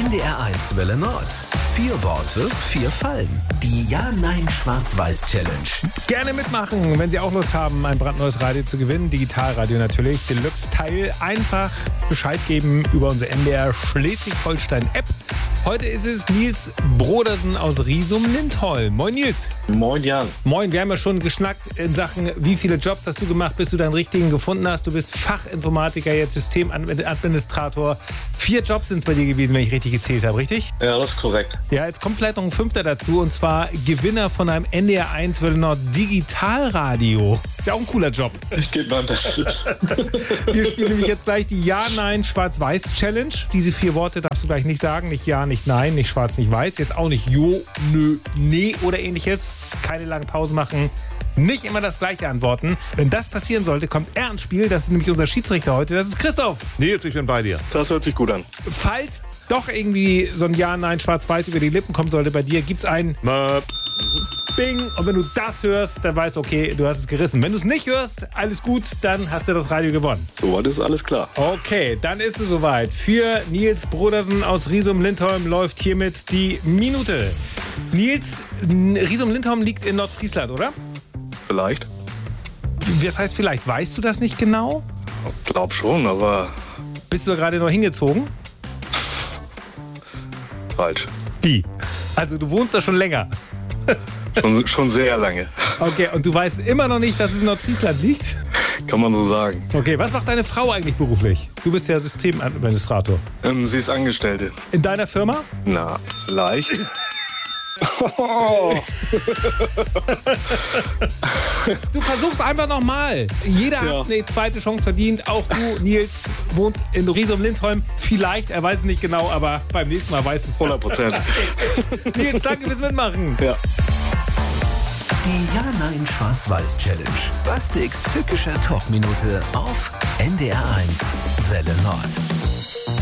NDR1 Welle Nord. 4 Worte, 4 Fallen. Die Ja-Nein-Schwarz-Weiß-Challenge. Gerne mitmachen, wenn Sie auch Lust haben, ein brandneues Radio zu gewinnen. Digitalradio natürlich, Deluxe-Teil. Einfach Bescheid geben über unsere NDR Schleswig-Holstein-App. Heute ist es Nils Brodersen aus Riesum-Lindholm. Moin Nils. Moin Jan. Moin, wir haben ja schon geschnackt in Sachen, wie viele Jobs hast du gemacht, bis du deinen richtigen gefunden hast. Du bist Fachinformatiker, jetzt Systemadministrator. 4 Jobs sind es bei dir gewesen, wenn ich richtig gezählt habe, richtig? Ja, das ist korrekt. Ja, jetzt kommt vielleicht noch ein 5. dazu, und zwar Gewinner von einem NDR1 Welle Nord Digitalradio. Ist ja auch ein cooler Job. Ich gebe mein Bestes. Wir spielen nämlich jetzt gleich die Ja-Nein-Schwarz-Weiß-Challenge. Diese 4 Worte darfst du gleich nicht sagen. Nicht Ja, nicht Nein, nicht Schwarz, nicht Weiß. Jetzt auch nicht Jo, Nö, Nee oder ähnliches. Keine langen Pausen machen. Nicht immer das Gleiche antworten. Wenn das passieren sollte, kommt er ins Spiel. Das ist nämlich unser Schiedsrichter heute. Das ist Christoph. Nils, ich bin bei dir. Das hört sich gut an. Falls doch irgendwie so ein Ja, Nein, Schwarz-Weiß über die Lippen kommen sollte bei dir, gibt's ein Bing. Und wenn du das hörst, dann weißt du, okay, du hast es gerissen. Wenn du es nicht hörst, alles gut, dann hast du das Radio gewonnen. Soweit ist alles klar. Okay, dann ist es soweit. Für Nils Brodersen aus Riesum-Lindholm läuft hiermit die Minute. Nils, Riesum-Lindholm liegt in Nordfriesland, oder? Vielleicht. Das heißt vielleicht, weißt du das nicht genau? Ich glaube schon, aber Bist du da gerade noch hingezogen? falsch. Wie? Also du wohnst da schon länger. Schon sehr lange. Okay, und du weißt immer noch nicht, dass es in Nordfriesland liegt? Kann man so sagen. Okay, was macht deine Frau eigentlich beruflich? Du bist ja Systemadministrator. Sie ist Angestellte. In deiner Firma? Na, vielleicht. Du versuchst einfach nochmal. Jeder hat eine zweite Chance verdient. Auch du, Nils, wohnt in Riesum-Lindholm. Vielleicht, er weiß es nicht genau, aber beim nächsten Mal weißt du es. 100%. Nils, danke fürs Mitmachen. Ja. Die Ja-Nein-Schwarz-Weiß-Challenge. Plastiks tückische Talkminute auf NDR1 Welle Nord.